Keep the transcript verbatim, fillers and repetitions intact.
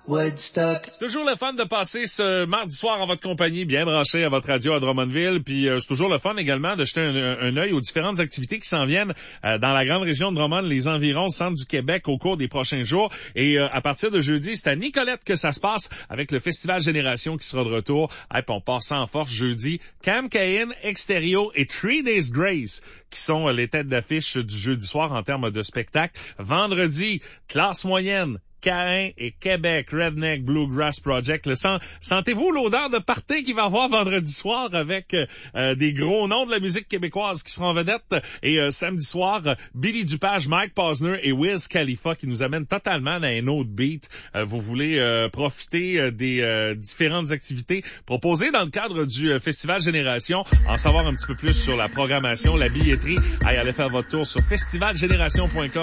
Woodstock. C'est toujours le fun de passer ce mardi soir en votre compagnie, bien branché à votre radio à Drummondville. Puis euh, c'est toujours le fun également de jeter un, un œil aux différentes activités qui s'en viennent euh, dans la grande région de Drummond, les environs, le centre du Québec au cours des prochains jours. Et euh, à partir de jeudi, c'est à Nicolette que ça se passe avec le Festival Génération qui sera de retour. Hey, puis on part ça en force jeudi. Cam Cain, Extérieur et Three Days Grace qui sont euh, les têtes d'affiche du jeudi soir en termes de spectacle. Vendredi, classe moyenne. Caïn et Québec Redneck Bluegrass Project. Le sent, sentez-vous l'odeur de party qu'il va y avoir vendredi soir avec euh, des gros noms de la musique québécoise qui seront en vedette. Et euh, samedi soir, Billy Dupage, Mike Posner et Wiz Khalifa qui nous amènent totalement à un autre beat. Euh, vous voulez euh, profiter euh, des euh, différentes activités proposées dans le cadre du euh, Festival Génération, en savoir un petit peu plus sur la programmation, la billetterie. Allez, allez faire votre tour sur festival génération point com.